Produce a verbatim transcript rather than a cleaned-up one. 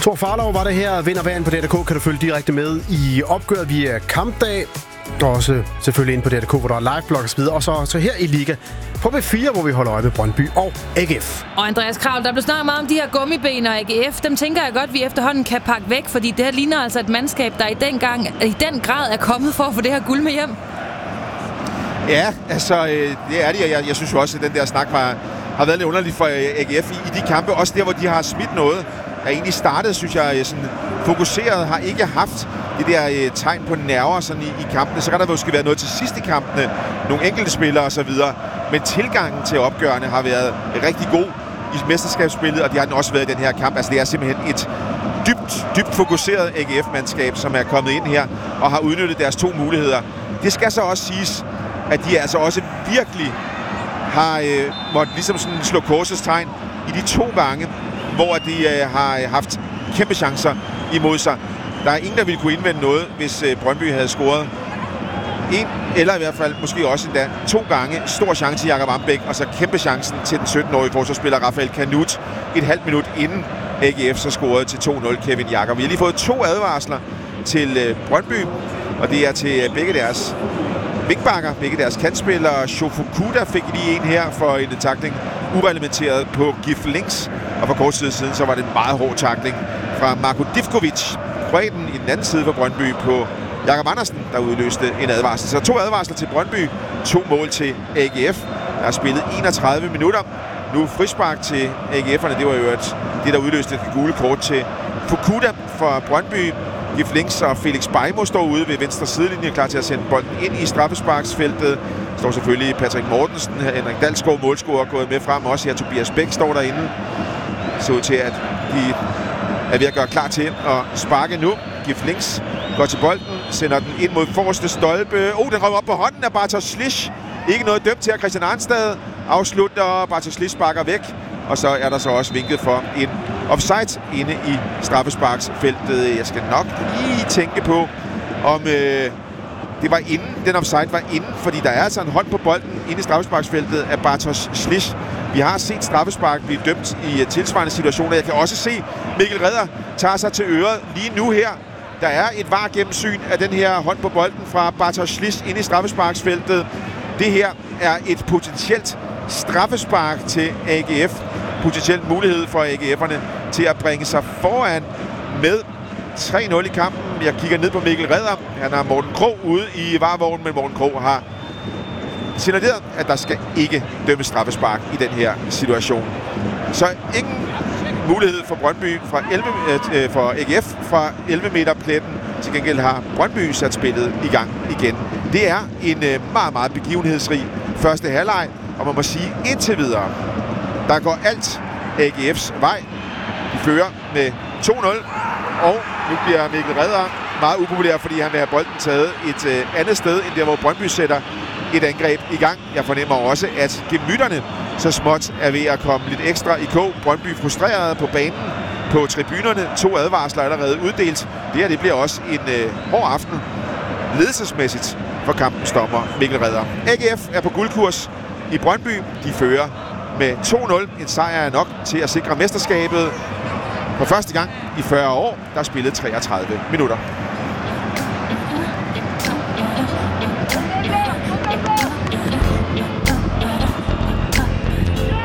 Thor Farlov var det her. Vind og vand på D R K kan du følge direkte med i opgøret via kampdag. Og også selvfølgelig ind på D R K, hvor der er live-blog og så videre. Og så, så her i Liga på B fire, hvor vi holder øje med Brøndby og A G F. Og Andreas Kravl, der blev snakket meget om de her gummiben og A G F. Dem tænker jeg godt, vi efterhånden kan pakke væk, fordi det her ligner altså et mandskab, der i den, gang, i den grad er kommet for at få det her guld med hjem. Ja, altså øh, det er det, og jeg, jeg synes jo også, at den der snak var, har været lidt underligt for A G F i, i de kampe. Også der, hvor de har smidt noget. Der egentlig startede, synes jeg, sådan fokuseret, har ikke haft det der øh, tegn på nerver sådan i, i kampene. Så kan der måske være noget til sidst i kampene, nogle enkelte spillere osv. Men tilgangen til opgørende har været rigtig god i mesterskabsspillet, og det har den også været i den her kamp. Altså det er simpelthen et dybt, dybt fokuseret A G F-mandskab, som er kommet ind her og har udnyttet deres to muligheder. Det skal så også siges, at de altså også virkelig har øh, måttet ligesom sådan slå korsets tegn i de to gange, hvor de øh, har haft kæmpe chancer imod sig. Der er ingen, der ville kunne indvende noget, hvis øh, Brøndby havde scoret en, eller i hvert fald måske også endda to gange. Stor chance til Jakob Ambæk, og så kæmpe chancen til den sytten-årige forsvarsspiller Rafael Kanut et halvt minut inden A G F så scorede til to nul Kevin Jakob. Vi har lige fået to advarsler til øh, Brøndby, og det er til øh, begge deres vigbakker, begge deres kantspillere. Shofukuda fik lige en her for en tackling ureglementeret på Gif Links, og for kort tid siden så var det en meget hård tackling fra Marko Divkovic, kroaten i den anden side for Brøndby, på Jakob Andersen, der udløste en advarsel. Så to advarsler til Brøndby, to mål til A G F. Der er spillet enogtredive minutter. Nu frispark til A G F'erne, det var jo et, det, der udløste et gule kort til Fukuda for Brøndby. Gif Links og Felix Beimo står ude ved venstre sidelinje, klar til at sende bolden ind i straffesparksfeltet. Står selvfølgelig Patrick Mortensen, Henrik Dalsgaard, målscorer, gået med frem. Også her Tobias Bæk står derinde. Så ud til, at de er ved at gøre klar til at sparke nu. Gif Links går til bolden, sender den ind mod forreste stolpe. Oh, den røver op på hånden af Bartosz Slisz. Ikke noget dømt til, at Christian Arnstad afslutter. Bartosz Slisz sparker væk. Og så er der så også vinket for en offside inde i straffesparksfeltet. Jeg skal nok lige tænke på, om øh, det var inden, den offside var inden, fordi der er altså en hånd på bolden inde i straffesparksfeltet af Bartosz Slisz. Vi har set straffespark blive dømt i uh, tilsvarende situationer. Jeg kan også se, Mikkel Redder tager sig til øret lige nu her. Der er et var gennemsyn af den her hånd på bolden fra Bartosz Slisz inde i straffesparksfeltet. Det her er et potentielt straffespark til A G F. Potentielt mulighed for A G F'erne til at bringe sig foran med tre nul i kampen. Jeg kigger ned på Mikkel Redder. Han har Morten Krog ude i varevognen, men Morten Krog har signaleret, at der skal ikke dømmes straffespark i den her situation. Så ingen mulighed for Brøndby fra elleve, øh, for A G F fra elleve meter pletten. Til gengæld har Brøndby sat spillet i gang igen. Det er en øh, meget, meget begivenhedsrig første halvleg, og man må sige indtil videre, der går alt A G F's vej. De fører med to nul, og nu bliver Mikkel Redder meget upopulær, fordi han vil have bolden taget et øh, andet sted, end der, hvor Brøndby sætter et angreb i gang. Jeg fornemmer også, at gemytterne så småt er ved at komme lidt ekstra i kog. Brøndby frustreret på banen, på tribunerne. To advarsler allerede uddelt. Det her det bliver også en øh, hård aften ledelsesmæssigt for kampens dommer Mikkel Redder. A G F er på guldkurs i Brøndby. De fører med to nul. En sejr er nok til at sikre mesterskabet. For første gang i fyrre år, der er spillet treogtredive minutter.